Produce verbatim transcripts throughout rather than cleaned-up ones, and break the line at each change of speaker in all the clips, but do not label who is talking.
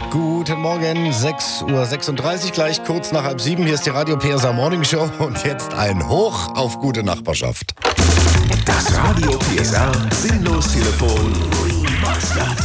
Guten Morgen, sechs Uhr sechsunddreißig, gleich kurz nach halb sieben. Hier ist die Radio P S A Morning Show und jetzt ein Hoch auf gute Nachbarschaft.
Das Radio P S R Sinnlos-Telefon Remastered.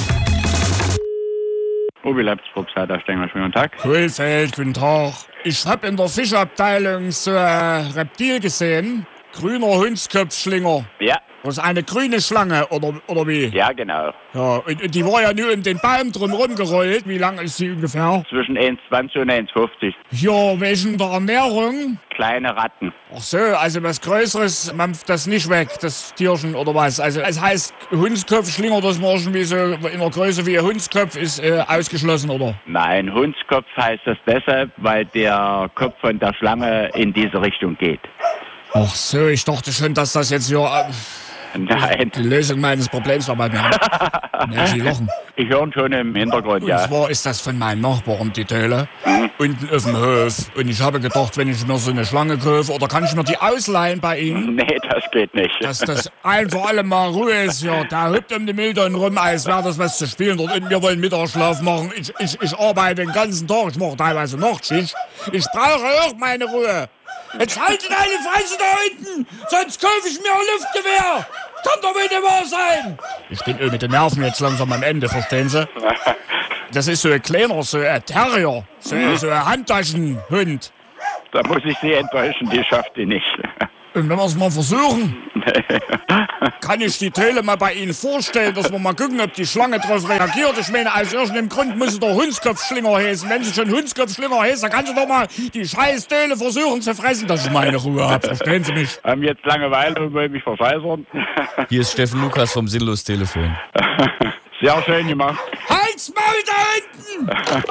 Obi Leibsprobsheit, da stehen wir schon. Guten Tag.
Kohlfeld, guten Tag. Ich hab in der Fischabteilung so ein Reptil gesehen. Grüner Hundskopfschlinger.
Ja.
Das ist eine grüne Schlange, oder, oder wie?
Ja, genau.
Ja, und, und die war ja nur um den Baum drumherum gerollt. Wie lang ist sie ungefähr?
Zwischen eins Komma zwanzig und eins Komma fünfzig.
Ja, wegen der Ernährung?
Kleine Ratten.
Ach so, also was Größeres, mampft das nicht weg, das Tierchen, oder was? Also es heißt, Hundskopfschlinger, das war schon wie so in der Größe wie ein Hundskopf, ist äh, ausgeschlossen, oder?
Nein, Hundskopf heißt das deshalb, weil der Kopf von der Schlange in diese Richtung geht.
Ach so, ich dachte schon, dass das jetzt ja... Äh,
Nein.
Die Lösung meines Problems war bei mir. Ja, Sie lachen.
Ich höre schon im Hintergrund,
Und
ja.
zwar ist das von meinen Nachbarn, die Töle, mhm. unten auf dem Hof. Und ich habe gedacht, wenn ich mir so eine Schlange kaufe, oder kann ich mir die ausleihen bei Ihnen?
Nee, das geht nicht.
Dass das ein für alle Mal Ruhe ist, ja. Da hüpft um die Mülltonnen rum, als wäre das was zu spielen dort. Und wir wollen Mittagsschlaf machen. Ich, ich, ich arbeite den ganzen Tag, ich mache teilweise Nachtschicht. Ich brauche auch meine Ruhe. Jetzt haltet eine Fresse da hinten, sonst kaufe ich mir ein Luftgewehr. Kann doch nicht wahr sein. Ich bin mit den Nerven jetzt langsam am Ende, verstehen Sie? Das ist so ein kleiner, so ein Terrier, so, so ein Handtaschenhund.
Da muss ich Sie enttäuschen, die schafft die nicht.
Und wenn wir es mal versuchen, kann ich die Töle mal bei Ihnen vorstellen, dass wir mal gucken, ob die Schlange darauf reagiert. Ich meine, aus irgendeinem Grund muss sie doch Hundskopfschlinger heißen. Wenn sie schon Hundskopfschlinger heißt, dann kann sie doch mal die scheiß Töle versuchen zu fressen, dass ich meine Ruhe habe. Verstehen Sie mich?
Haben jetzt Langeweile und wollen mich verfeisern.
Hier ist Steffen Lukas vom Sinnlos-Telefon.
Sehr schön gemacht.
Halt's Maul da hinten!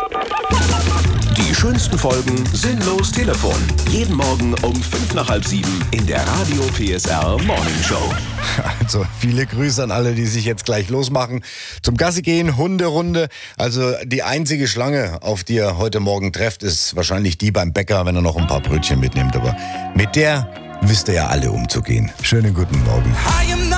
Die schönsten Folgen Sinnlos Telefon. Jeden Morgen um fünf nach halb sieben in der Radio P S R Morning Show.
Also viele Grüße an alle, die sich jetzt gleich losmachen. Zum Gassi gehen, Hunderunde. Also die einzige Schlange, auf die ihr heute Morgen trefft, ist wahrscheinlich die beim Bäcker, wenn er noch ein paar Brötchen mitnimmt. Aber mit der wisst ihr ja alle umzugehen. Schönen guten Morgen.